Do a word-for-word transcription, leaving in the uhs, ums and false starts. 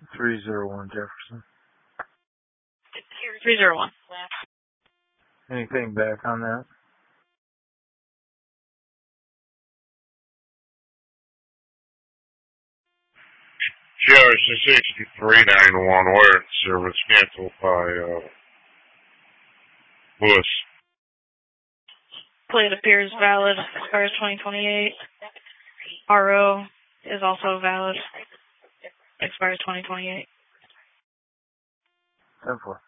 three zero one Jefferson. three zero one. Anything back on that? Jefferson sixty-three ninety-one, wire service canceled by uh, Lewis. Plate appears valid, expires twenty twenty-eight. R O is also valid, expires twenty twenty-eight. ten four.